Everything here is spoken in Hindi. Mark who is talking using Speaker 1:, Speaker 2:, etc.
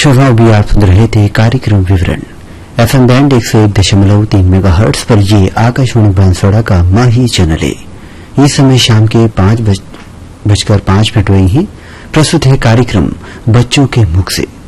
Speaker 1: श्रोताओं, भी आप सुन रहे थे कार्यक्रम विवरण FM बैंड 101.3 मेगाहर्ट्ज पर। ये आकाशवाणी बांसवाड़ा का माही चैनल है। इस समय शाम के 5:05 हुए हैं। प्रस्तुत है कार्यक्रम बच्चों के मुख से।